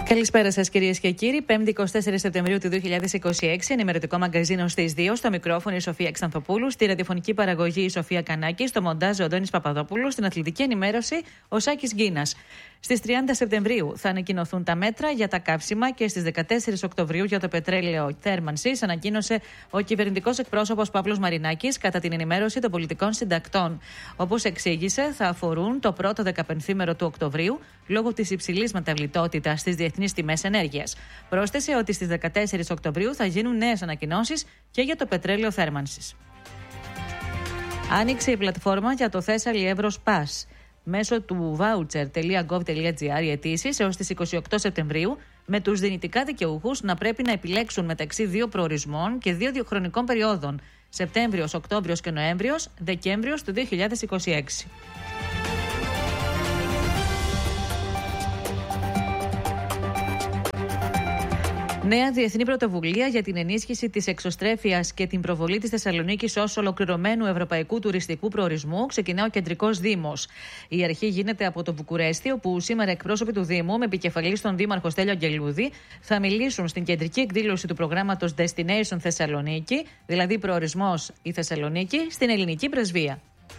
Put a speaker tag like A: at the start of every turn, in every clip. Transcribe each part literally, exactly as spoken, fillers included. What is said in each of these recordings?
A: Καλησπέρα σας κυρίες και κύριοι. πέμπτη εικοστή τέταρτη Σεπτεμβρίου του δύο χιλιάδες είκοσι έξι, ενημερωτικό μαγκαζίνο στις δύο. Στο μικρόφωνο η Σοφία Ξανθοπούλου, στη ραδιοφωνική παραγωγή η Σοφία Κανάκη, στο μοντάζ ο Αντώνης Παπαδόπουλος, στην αθλητική ενημέρωση ο Σάκης Γκίνας. Στις τριάντα Σεπτεμβρίου θα ανακοινωθούν τα μέτρα για τα καύσιμα και στις δεκατέσσερις Οκτωβρίου για το πετρέλαιο θέρμανσης, ανακοίνωσε ο κυβερνητικός εκπρόσωπος Παύλος Μαρινάκης κατά την ενημέρωση των πολιτικών συντακτών. Όπως εξήγησε, θα αφορούν το πρώτο δεκαπενθήμερο του Οκτωβρίου λόγω της υψηλής μεταβλητότητας στις διεθνείς τιμές ενέργειας. Πρόσθεσε ότι στις δεκατέσσερις Οκτωβρίου θα γίνουν νέες ανακοινώσεις και για το πετρέλαιο θέρμανσης. Άνοιξε η πλατφόρμα για το Thessaly Evros Pass. Μέσω του voucher τελεία gov τελεία gr οι αιτήσεις έως τις εικοστή όγδοη Σεπτεμβρίου, με τους δυνητικά δικαιούχους να πρέπει να επιλέξουν μεταξύ δύο προορισμών και δύο διοχρονικών περιόδων, Σεπτέμβριος, Οκτώβριος και Νοέμβριος, Δεκέμβριος του δύο χιλιάδες είκοσι έξι. Νέα διεθνή πρωτοβουλία για την ενίσχυση της εξωστρέφειας και την προβολή της Θεσσαλονίκης ως ολοκληρωμένου ευρωπαϊκού τουριστικού προορισμού ξεκινά ο Κεντρικός Δήμος. Η αρχή γίνεται από το Βουκουρέστι, όπου σήμερα εκπρόσωποι του Δήμου, με επικεφαλής τον Δήμαρχο Στέλιο Αγγελούδη, θα μιλήσουν στην κεντρική εκδήλωση του προγράμματος Destination Θεσσαλονίκη, δηλαδή προορισμός η Θεσσαλονίκη, στην ελληνική πρεσβεία.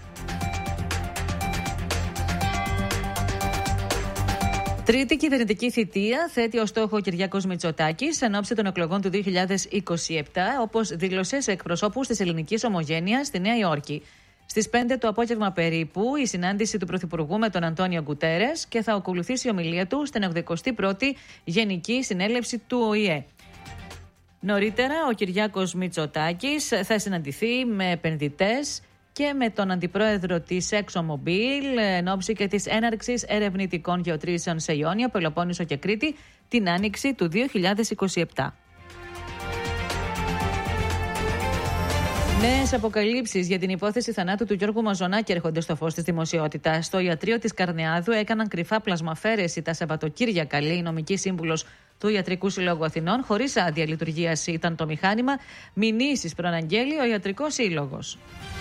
A: Τρίτη κυβερνητική θητεία θέτει ως στόχο ο Κυριάκος Μητσοτάκης εν ώψη των εκλογών του δύο χιλιάδες είκοσι επτά, όπως δήλωσε σε εκπροσώπους της ελληνικής ομογένειας στη Νέα Υόρκη. Στις πέντε το απόγευμα περίπου η συνάντηση του Πρωθυπουργού με τον Αντώνιο Γκουτέρες και θα ακολουθήσει η ομιλία του στην ογδοηκοστή πρώτη Γενική Συνέλευση του Ο Η Ε. Νωρίτερα ο Κυριάκος Μητσοτάκης θα συναντηθεί με επενδυτές και με τον αντιπρόεδρο της ExxonMobil εν ώψη και της έναρξης ερευνητικών γεωτρήσεων σε Ιόνιο, Πελοπόννησο και Κρήτη την άνοιξη του δύο χιλιάδες είκοσι επτά. Νέες αποκαλύψεις για την υπόθεση θανάτου του Γιώργου Μαζονάκη έρχονται στο φως της δημοσιότητας. Στο ιατρείο της Καρνεάδου έκαναν κρυφά πλασμαφέρεση τα Σαββατοκύριακα, λέει η νομική σύμβουλος του Ιατρικού Συλλόγου Αθηνών. Χωρίς άδεια λειτουργίας ήταν το μηχάνημα. Μηνύσεις προαναγγέλει ο Ιατρικός Σύλλογος.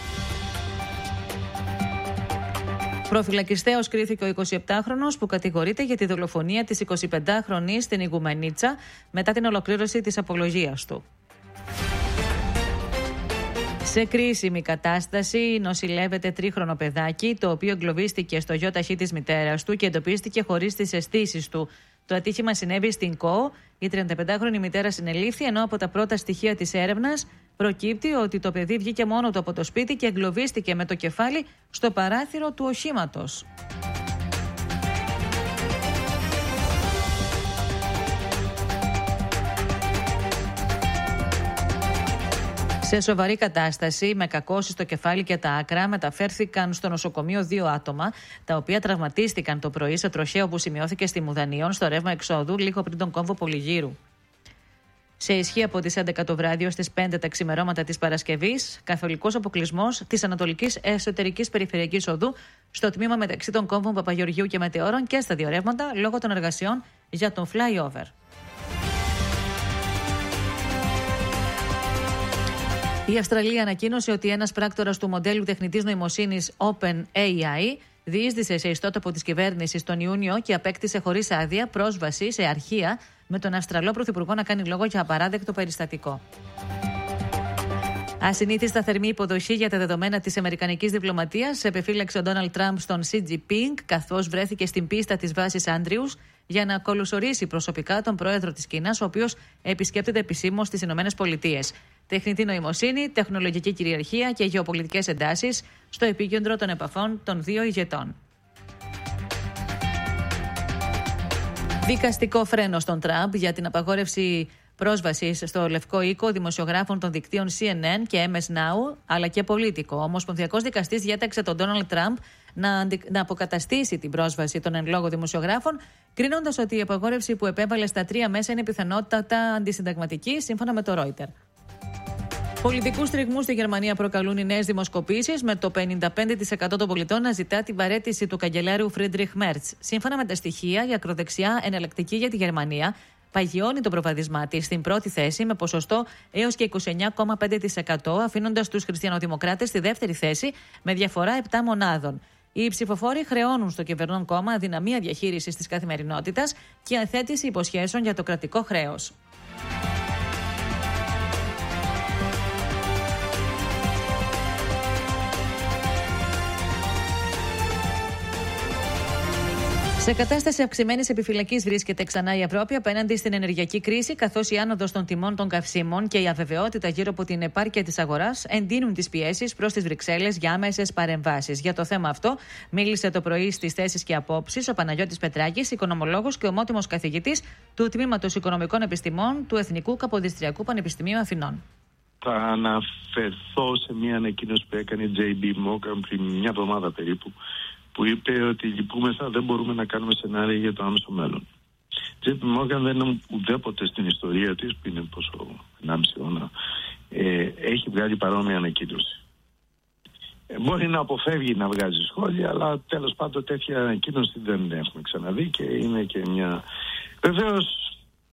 A: Προφυλακιστέως κρίθηκε ο εικοσιεπτάχρονος που κατηγορείται για τη δολοφονία της εικοσιπεντάχρονης στην Ιγουμενίτσα μετά την ολοκλήρωση της απολογίας του. Σε κρίσιμη κατάσταση νοσηλεύεται τρίχρονο παιδάκι, το οποίο εγκλωβίστηκε στο γιοταχή της μητέρας του και εντοπίστηκε χωρίς τις αισθήσεις του. Το ατύχημα συνέβη στην ΚΟ. Η τριανταπεντάχρονη μητέρα συνελήφθη, ενώ από τα πρώτα στοιχεία της έρευνας προκύπτει ότι το παιδί βγήκε μόνο του από το σπίτι και εγκλωβίστηκε με το κεφάλι στο παράθυρο του οχήματος. Σε σοβαρή κατάσταση, με κακώσεις στο κεφάλι και τα άκρα, μεταφέρθηκαν στο νοσοκομείο δύο άτομα, τα οποία τραυματίστηκαν το πρωί σε τροχαίο που σημειώθηκε στη Μουδανίων, στο ρεύμα εξόδου, λίγο πριν τον κόμβο Πολυγύρου. Σε ισχύ από τις έντεκα το βράδυ ως τις πέντε τα ξημερώματα της Παρασκευής, καθολικός αποκλεισμός της Ανατολικής Εσωτερικής Περιφερειακής Οδού στο τμήμα μεταξύ των κόμβων Παπαγεωργίου και Μετεώρων και στα δύο ρεύματα λόγω των εργασιών για τον flyover. Η Αυστραλία ανακοίνωσε ότι ένας πράκτορας του μοντέλου τεχνητής νοημοσύνης OpenAI διείσδησε σε ιστότοπο της κυβέρνησης τον Ιούνιο και απέκτησε χωρίς άδεια πρόσβαση σε αρχεία, με τον Αυστραλό Πρωθυπουργό να κάνει λόγο για απαράδεκτο περιστατικό. Ασυνήθιστα θερμή υποδοχή για τα δεδομένα της αμερικανικής διπλωματίας επεφύλαξε ο Ντόναλντ Τραμπ στον Σι Τζινπίνγκ, καθώς βρέθηκε στην πίστα της βάσης Άντριους για να κολουσορίσει προσωπικά τον πρόεδρο της Κίνας, ο οποίος επισκέπτεται επισήμως στις Ηνωμένες Πολιτείες. Τεχνητή νοημοσύνη, τεχνολογική κυριαρχία και γεωπολιτικές εντάσεις στο επίκεντρο των επαφών των δύο ηγετών. Δικαστικό φρένο στον Τραμπ για την απαγόρευση πρόσβασης στο Λευκό Οίκο δημοσιογράφων των δικτύων Σι Εν Εν και Εμ Ες Νάου, αλλά και Πολίτικο. Ο Ομοσπονδιακός δικαστής διέταξε τον Ντόναλντ Τραμπ να, να αποκαταστήσει την πρόσβαση των εν λόγω δημοσιογράφων, κρίνοντας ότι η απαγόρευση που επέβαλε στα τρία μέσα είναι πιθανότατα αντισυνταγματική, σύμφωνα με το Reuters. Πολιτικούς τριγμούς στη Γερμανία προκαλούν οι νέες δημοσκοπήσεις, με το πενήντα πέντε τοις εκατό των πολιτών να ζητά την παραίτηση του καγκελάριου Φρίντριχ Μέρτς. Σύμφωνα με τα στοιχεία, η ακροδεξιά εναλλακτική για τη Γερμανία παγιώνει το προβάδισμά της στην πρώτη θέση με ποσοστό έως και είκοσι εννέα κόμμα πέντε τοις εκατό, αφήνοντας τους χριστιανοδημοκράτες στη δεύτερη θέση με διαφορά επτά μονάδων. Οι ψηφοφόροι χρεώνουν στο κυβερνών κόμμα αδυναμία διαχείρισης της καθημερινότητας και αθέτηση υποσχέσεων για το κρατικό χρέος. Σε κατάσταση αυξημένης επιφυλακής βρίσκεται ξανά η Ευρώπη απέναντι στην ενεργειακή κρίση, καθώς η άνοδος των τιμών των καυσίμων και η αβεβαιότητα γύρω από την επάρκεια της αγοράς εντείνουν τις πιέσεις προς τις Βρυξέλλες για άμεσες παρεμβάσεις. Για το θέμα αυτό μίλησε το πρωί στις θέσεις και απόψεις ο Παναγιώτης Πετράκης, οικονομολόγος και ομότιμος καθηγητής του Τμήματος Οικονομικών Επιστημών του Εθνικού Καποδιστριακού Πανεπιστημίου Αθηνών.
B: Θα αναφερθώ σε μια ανακοίνωση που έκανε η τζέι μπι Morgan πριν μια εβδομάδα περίπου, που είπε ότι λυπούμεθα, δεν μπορούμε να κάνουμε σενάρια για το άμεσο μέλλον. Η τζέι μπι Morgan δεν είναι ουδέποτε στην ιστορία της, που είναι πόσο ενάμιση αιώνα, ε, έχει βγάλει παρόμοια ανακοίνωση. Ε, μπορεί να αποφεύγει να βγάζει σχόλια, αλλά τέλος πάντων τέτοια ανακοίνωση δεν έχουμε ξαναδεί και είναι και μια... Βεβαίως,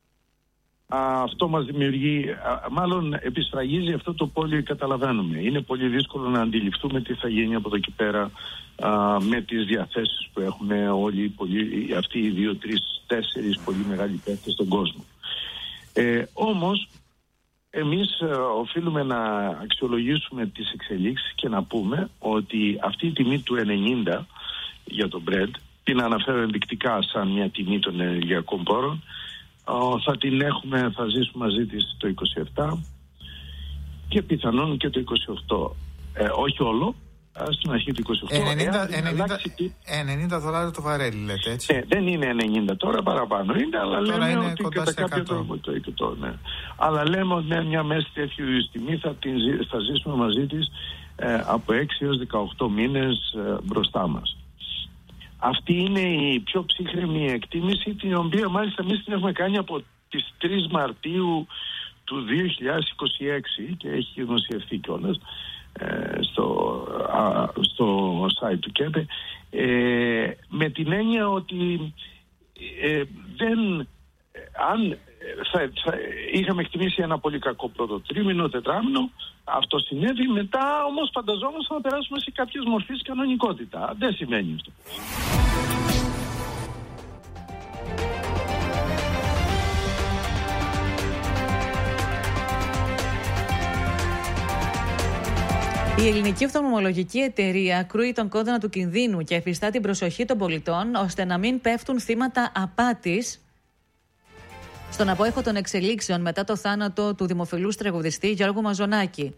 B: αυτό μας δημιουργεί, μάλλον επισφραγίζει αυτό το πόλιο, καταλαβαίνουμε. Είναι πολύ δύσκολο να αντιληφθούμε τι θα γίνει από εδώ και πέρα α, με τις διαθέσεις που έχουν όλοι πολύ, αυτοί οι δύο, τρεις, τέσσερις πολύ μεγάλοι παίκτες στον κόσμο. Ε, όμως, εμείς α, οφείλουμε να αξιολογήσουμε τις εξελίξεις και να πούμε ότι αυτή η τιμή του ενενήντα για το Brent, την αναφέρω ενδεικτικά σαν μια τιμή των ενεργειακών πόρων, θα την έχουμε, θα ζήσουμε μαζί της το είκοσι επτά και πιθανόν και το είκοσι οκτώ. Ε, όχι όλο, στην αρχή του είκοσι οκτώ.
C: ενενήντα, ενενήντα, ενενήντα δολάρια το βαρέλι, λέτε, έτσι.
B: Ε, δεν είναι ενενήντα τώρα, παραπάνω είναι, αλλά
C: τώρα
B: λέμε
C: είναι
B: ότι
C: κοντά
B: κατά κάποιο τρόπο το είκοσι, ναι. Αλλά λέμε ότι με μια μέση τέτοιου τιμή θα, την, θα ζήσουμε μαζί της ε, από έξι έως δεκαοκτώ μήνες ε, μπροστά μας. Αυτή είναι η πιο ψύχρεμη εκτίμηση, την οποία μάλιστα εμείς την έχουμε κάνει από τις τρεις Μαρτίου του δύο χιλιάδες είκοσι έξι και έχει δημοσιευθεί κιόλας ε, στο, α, στο site του ΚΕΠΕ, ε, με την έννοια ότι ε, δεν, αν θα, θα, είχαμε εκτιμήσει ένα πολύ κακό πρώτο τρίμηνο, τετράμηνο, αυτό συνέβη, μετά όμως φανταζόμαστε να περάσουμε σε κάποιες μορφές κανονικότητα. Δεν σημαίνει αυτό.
A: Η ελληνική οφθαλμολογική εταιρεία κρούει τον κόδωνα του κινδύνου και εφιστά την προσοχή των πολιτών ώστε να μην πέφτουν θύματα απάτης στον απόϊχο των εξελίξεων μετά το θάνατο του δημοφιλούς τραγουδιστή Γιώργου Μαζονάκη.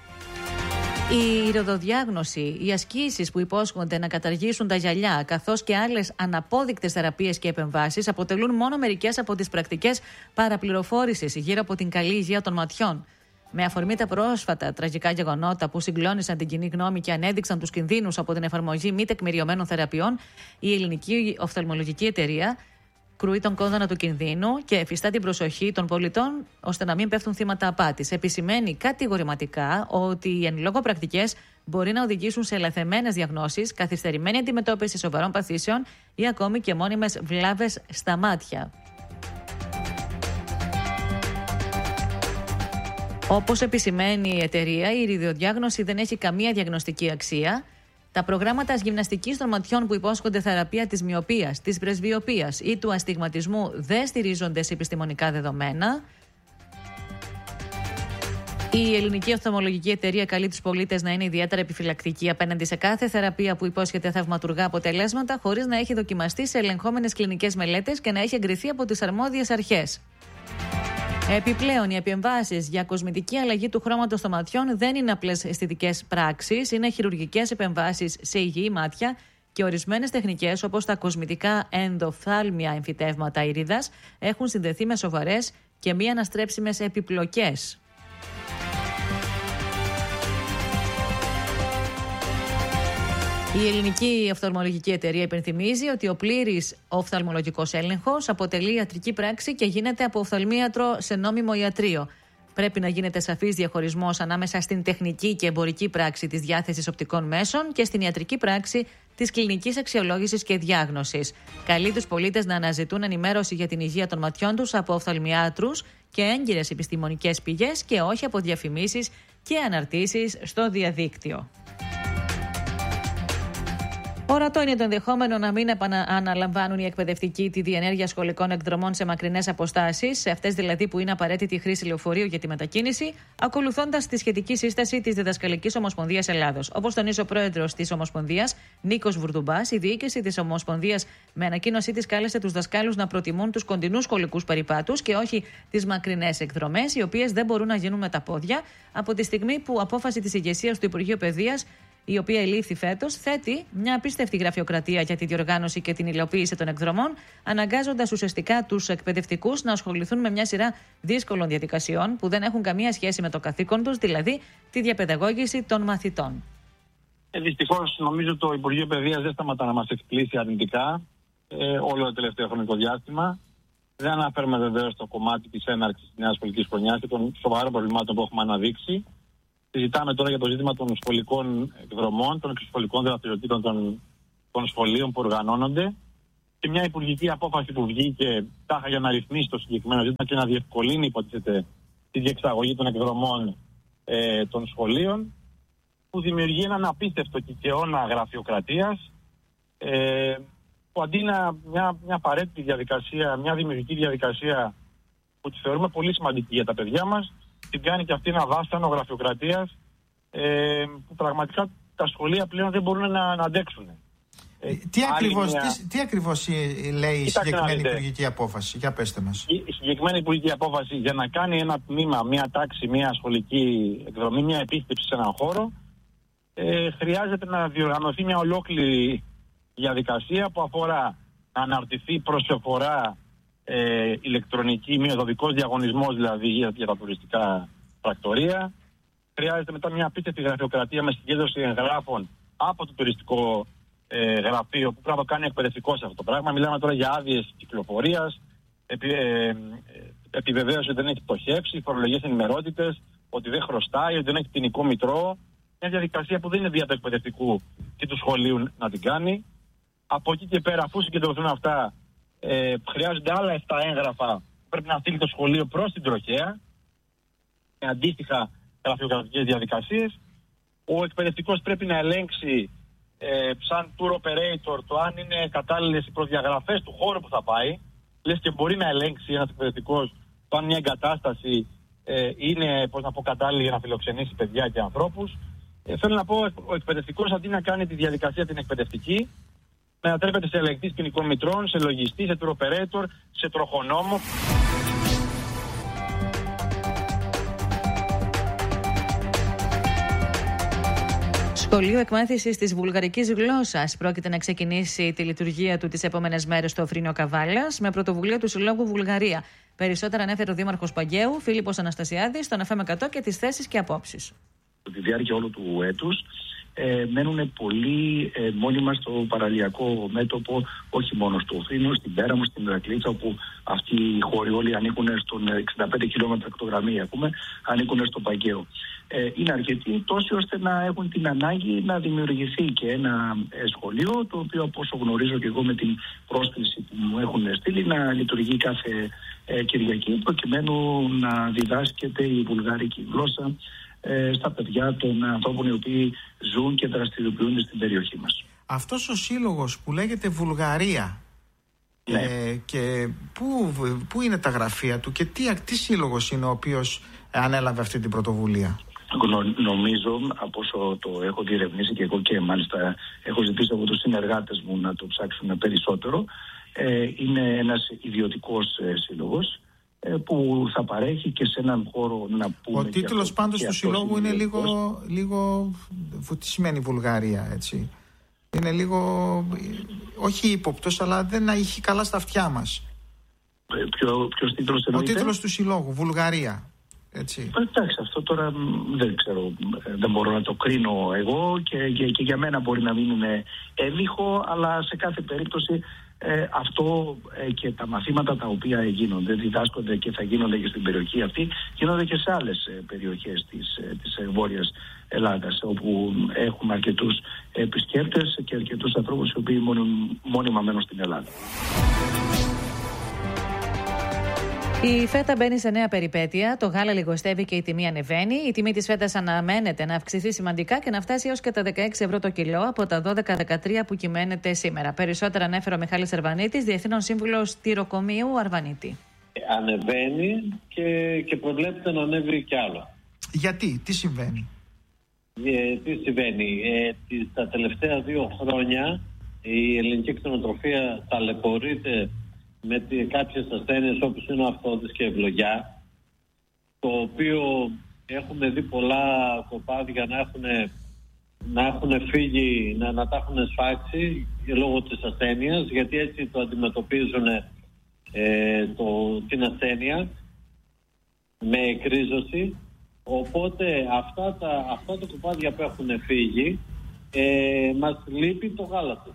A: Η ηροδοδιάγνωση, οι ασκήσεις που υπόσχονται να καταργήσουν τα γυαλιά, καθώς και άλλες αναπόδεικτες θεραπείες και επεμβάσεις, αποτελούν μόνο μερικές από τις πρακτικές παραπληροφόρησης γύρω από την καλή υγεία των ματιών. Με αφορμή τα πρόσφατα τραγικά γεγονότα που συγκλώνησαν την κοινή γνώμη και ανέδειξαν τους κινδύνους από την εφαρμογή μη τεκμηριωμένων θεραπείων, η ελληνική οφθαλμολογική εταιρεία κρούει τον κόδωνα του κινδύνου και εφιστά την προσοχή των πολιτών ώστε να μην πέφτουν θύματα απάτης. Επισημαίνει κατηγορηματικά ότι οι εν λόγω πρακτικές μπορεί να οδηγήσουν σε ελαθεμένες διαγνώσεις, καθυστερημένη αντιμετώπιση σοβαρών παθήσεων ή ακόμη και μόνιμες βλάβες στα μάτια. Όπως επισημαίνει η εταιρεία, η iridoδιάγνωση δεν έχει καμία διαγνωστική αξία. Τα προγράμματα γυμναστικής των ματιών που υπόσχονται θεραπεία της μυοπίας, της πρεσβυοπίας ή του αστιγματισμού δεν στηρίζονται σε επιστημονικά δεδομένα. Η ελληνική οφθαλμολογική εταιρεία καλεί τους πολίτες να είναι ιδιαίτερα επιφυλακτικοί απέναντι σε κάθε θεραπεία που υπόσχεται θαυματουργά αποτελέσματα, χωρίς να έχει δοκιμαστεί σε ελεγχόμενες κλινικές μελέτες και να έχει εγκριθεί από τις αρμόδιες αρχές. Επιπλέον, οι επεμβάσεις για κοσμητική αλλαγή του χρώματος των ματιών δεν είναι απλές αισθητικές πράξεις, είναι χειρουργικές επεμβάσεις σε υγιή μάτια και ορισμένες τεχνικές, όπως τα κοσμητικά ενδοφθάλμια εμφυτεύματα ήριδας, έχουν συνδεθεί με σοβαρές και μη αναστρέψιμες επιπλοκές. Η ελληνική οφθαλμολογική εταιρεία υπενθυμίζει ότι ο πλήρης οφθαλμολογικός έλεγχος αποτελεί ιατρική πράξη και γίνεται από οφθαλμίατρο σε νόμιμο ιατρείο. Πρέπει να γίνεται σαφής διαχωρισμός ανάμεσα στην τεχνική και εμπορική πράξη της διάθεσης οπτικών μέσων και στην ιατρική πράξη της κλινικής αξιολόγησης και διάγνωσης. Καλεί τους πολίτες να αναζητούν ενημέρωση για την υγεία των ματιών τους από οφθαλμιάτρους και έγκυρες επιστημονικές πηγές και όχι από διαφημίσεις και αναρτήσεις στο διαδίκτυο. Ορατό είναι το ενδεχόμενο να μην αναλαμβάνουν οι εκπαιδευτικοί τη διενέργεια σχολικών εκδρομών σε μακρινές αποστάσεις, σε αυτές δηλαδή που είναι απαραίτητη η χρήση λεωφορείου για τη μετακίνηση, ακολουθώντας τη σχετική σύσταση της Διδασκαλικής Ομοσπονδίας Ελλάδος. Όπως τονίζει ο πρόεδρος της Ομοσπονδίας, Νίκος Βουρδουμπάς, η διοίκηση της Ομοσπονδίας με ανακοίνωσή της κάλεσε τους δασκάλους να προτιμούν τους κοντινούς σχολικούς περιπάτους και όχι τις μακρινές εκδρομές, οι οποίες δεν μπορούν να γίνουν με τα πόδια, από τη στιγμή που απόφαση της ηγεσίας του Υπουργείου Παιδείας, η οποία ελήφθη φέτος, θέτει μια απίστευτη γραφειοκρατία για τη διοργάνωση και την υλοποίηση των εκδρομών, αναγκάζοντας ουσιαστικά τους εκπαιδευτικούς να ασχοληθούν με μια σειρά δύσκολων διαδικασιών που δεν έχουν καμία σχέση με το καθήκον τους, δηλαδή τη διαπαιδαγώγηση των μαθητών.
D: Ε, δυστυχώς, νομίζω το Υπουργείο Παιδείας δεν σταματά να μας εκπλήσει αρνητικά ε, όλο το τελευταίο χρονικό διάστημα. Δεν αναφέρουμε βεβαίως το κομμάτι της έναρξης της νέας σχολικής χρονιάς και των σοβαρών προβλημάτων που έχουμε αναδείξει. Συζητάμε τώρα για το ζήτημα των σχολικών εκδρομών, των εξωσχολικών δραστηριοτήτων των, των σχολείων που οργανώνονται και μια υπουργική απόφαση που βγήκε τάχα για να ρυθμίσει το συγκεκριμένο ζήτημα και να διευκολύνει, υποτίθεται, τη διεξαγωγή των εκδρομών ε, των σχολείων, που δημιουργεί έναν απίστευτο κικαιώνα γραφειοκρατίας, ε, που αντί να μια, μια απαραίτητη διαδικασία, μια δημιουργική διαδικασία που τη θεωρούμε πολύ σημαντική για τα παιδιά μας, την κάνει και αυτή ένα βάσανο γραφειοκρατίας ε, που πραγματικά τα σχολεία πλέον δεν μπορούν να, να αντέξουν.
C: Ε, τι, ακριβώς, μια... τι, τι ακριβώς λέει η συγκεκριμένη υπουργική απόφαση, για πέστε μας.
D: Η, η συγκεκριμένη υπουργική απόφαση για να κάνει ένα τμήμα, μια τάξη, μια σχολική εκδρομή, μια επίσκεψη σε έναν χώρο, ε, χρειάζεται να διοργανωθεί μια ολόκληρη διαδικασία που αφορά να αναρτηθεί προσφορά Ε, ηλεκτρονική, μειοδοτικός διαγωνισμός δηλαδή για, για τα τουριστικά πρακτορεία. Χρειάζεται μετά μια απίστευτη γραφειοκρατία με συγκέντρωση εγγράφων από το τουριστικό ε, γραφείο που πρέπει να το κάνει εκπαιδευτικό σε αυτό το πράγμα. Μιλάμε τώρα για άδειες κυκλοφορίας, επι, ε, ε, επιβεβαίωση ότι δεν έχει πτωχεύσει, φορολογικές ενημερότητες, ότι δεν χρωστάει, ότι δεν έχει ποινικό μητρό. Μια διαδικασία που δεν είναι δια του εκπαιδευτικού και του σχολείου να την κάνει. Από εκεί και πέρα, αφού συγκεντρωθούν αυτά, Ε, χρειάζονται άλλα επτά έγγραφα που πρέπει να στείλει το σχολείο προς την τροχέα με αντίστοιχα γραφειοκρατικές διαδικασίες. Ο εκπαιδευτικός πρέπει να ελέγξει ε, σαν tour operator το αν είναι κατάλληλες οι προδιαγραφές του χώρου που θα πάει. Λες και μπορεί να ελέγξει ένας εκπαιδευτικός το αν μια εγκατάσταση ε, είναι, πώς να πω, κατάλληλη για να φιλοξενήσει παιδιά και ανθρώπους. Ε, θέλω να πω, ο εκπαιδευτικός αντί να κάνει τη διαδικασία την εκπαιδευτική, μετατρέπεται σε ελεγκτής ποινικών μητρών, σε λογιστή, σε tour operator, σε τροχονόμο.
A: Σχολείο εκμάθησης της βουλγαρικής γλώσσας πρόκειται να ξεκινήσει τη λειτουργία του τις επόμενες μέρες στο Φρύνιο Καβάλας με πρωτοβουλία του Συλλόγου Βουλγαρία. Περισσότερα ανέφερε ο Δήμαρχος Παγκαίου, Φίλιππος Αναστασιάδης, στον εφ εμ εκατό και τις θέσεις και απόψεις.
E: Τη διάρκεια όλου του έτους ε, μένουν πολύ ε, μόνιμα στο παραλιακό μέτωπο, όχι μόνο στο Φρύνιο, στην Πέραμο, στην Ηρακλήτσα, όπου αυτοί οι χώροι όλοι ανήκουν στον εξήντα πέντε χιλιόμετρα ακτογραμμή, ακούμε, ανήκουν στο Παγκαίο. Ε, είναι αρκετοί τόσοι ώστε να έχουν την ανάγκη να δημιουργηθεί και ένα ε, σχολείο, το οποίο, από όσο γνωρίζω και εγώ με την πρόσκληση που μου έχουν στείλει, να λειτουργεί κάθε ε, Κυριακή, προκειμένου να διδάσκεται η βουλγαρική γλώσσα ε, στα παιδιά των ανθρώπων οι οποίοι ζουν και δραστηριοποιούνται στην περιοχή μας.
C: Αυτός ο σύλλογος που λέγεται Βουλγαρία, ναι. ε, και πού, πού είναι τα γραφεία του και τι, τι σύλλογος είναι ο οποίος ανέλαβε αυτή την πρωτοβουλία?
E: Νομίζω, από όσο το έχω διερευνήσει και εγώ, και μάλιστα έχω ζητήσει από τους συνεργάτες μου να το ψάξουν περισσότερο, ε, είναι ένας ιδιωτικός ε, σύλλογος ε, που θα παρέχει και σε έναν χώρο να πούμε...
C: Ο τίτλος πάντως του συλλόγου είναι λίγο, λίγο... Τι σημαίνει Βουλγαρία, έτσι? Είναι λίγο, όχι ύποπτος, αλλά δεν έχει καλά στα αυτιά μας.
E: Ε, ποιο, ποιος τίτλος εννοείται?
C: Ο τίτλος του συλλόγου, Βουλγαρία. Έτσι.
E: Εντάξει, αυτό τώρα δεν ξέρω, δεν μπορώ να το κρίνω εγώ και, και, και για μένα μπορεί να μην είναι έμιχο, αλλά σε κάθε περίπτωση ε, αυτό ε, και τα μαθήματα τα οποία γίνονται, διδάσκονται και θα γίνονται και στην περιοχή αυτή, γίνονται και σε άλλες ε, περιοχές της, ε, της ε, Βόρειας Ελλάδας, όπου έχουμε αρκετούς επισκέπτες και αρκετούς ανθρώπους οι οποίοι μόνοι, μόνιμα μένουν στην Ελλάδα.
A: Η φέτα μπαίνει σε νέα περιπέτεια. Το γάλα λιγοστεύει και η τιμή ανεβαίνει. Η τιμή της φέτας αναμένεται να αυξηθεί σημαντικά και να φτάσει έως και τα δεκαέξι ευρώ το κιλό από τα δώδεκα δεκατρία που κυμαίνεται σήμερα. Περισσότερα ανέφερε ο Μιχάλης Αρβανίτης, Διευθύνων Σύμβουλος Τυροκομείου Αρβανίτη.
F: Ανεβαίνει και, και προβλέπεται να ανέβει κι άλλο.
C: Γιατί, τι συμβαίνει?
F: Ε, τι συμβαίνει, ε, τις, τα τελευταία δύο χρόνια η ελληνική κτηνοτροφία ταλαιπωρείται με τι, κάποιες ασθένειες όπως είναι ο αυτόδης και η ευλογιά, το οποίο έχουμε δει πολλά κοπάδια να έχουν, να έχουν φύγει, να, να τα έχουν σφάξει λόγω της ασθένειας, γιατί έτσι το αντιμετωπίζουν ε, το, την ασθένεια με εκρίζωση. Οπότε αυτά τα, αυτά τα κοπάδια που έχουν φύγει ε, μας λείπει το γάλα τους.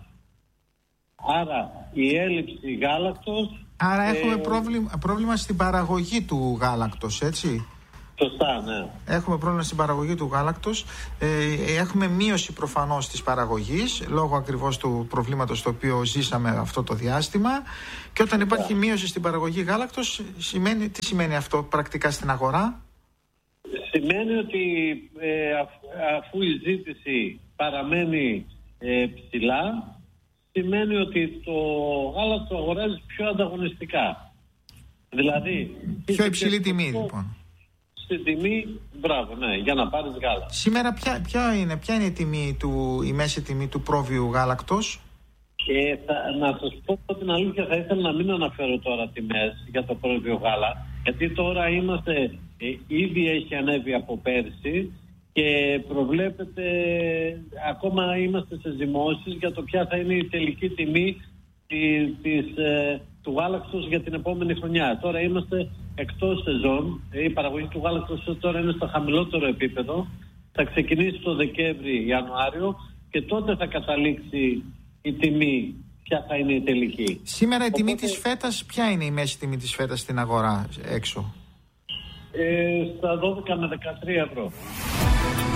F: Άρα η έλλειψη γάλακτος...
C: Άρα έχουμε
F: ε,
C: πρόβλημα, πρόβλημα στην παραγωγή του γάλακτος, έτσι?
F: Σωστά, ναι.
C: Έχουμε πρόβλημα στην παραγωγή του γάλακτος. Ε, έχουμε μείωση προφανώς της παραγωγής, λόγω ακριβώς του προβλήματος το οποίο ζήσαμε αυτό το διάστημα. Και όταν υπάρχει yeah. μείωση στην παραγωγή γάλακτος, σημαίνει, τι σημαίνει αυτό πρακτικά στην αγορά?
F: Σημαίνει ότι ε, αφ, αφού η ζήτηση παραμένει ε, ψηλά, σημαίνει ότι το γάλα το αγοράζει πιο ανταγωνιστικά. Δηλαδή...
C: Πιο υψηλή τιμή, λοιπόν.
F: Στην τιμή, μπράβο, ναι, για να πάρεις γάλα.
C: Σήμερα ποια, ποια, είναι, ποια είναι η, τιμή του, η μέση τιμή του πρόβειου γάλακτος?
F: Ε, θα, να σας πω την αλήθεια, θα ήθελα να μην αναφέρω τώρα τιμές για το πρόβειο γάλα, γιατί τώρα είμαστε, ε, ήδη έχει ανέβει από πέρσι και προβλέπεται, ακόμα είμαστε σε ζυμώσεις για το ποια θα είναι η τελική τιμή της, της, ε, του γάλακτος για την επόμενη χρονιά. Τώρα είμαστε εκτός σεζόν, η παραγωγή του γάλακτος τώρα είναι στο χαμηλότερο επίπεδο, θα ξεκινήσει το Δεκέμβρη-Ιανουάριο και τότε θα καταλήξει η τιμή, ποια θα είναι η τελική.
C: Σήμερα η τιμή
F: Οπότε,
C: της φέτας, ποια είναι η μέση τιμή της φέτας στην αγορά έξω?
F: Ε, στα δώδεκα με δεκατρία ευρώ.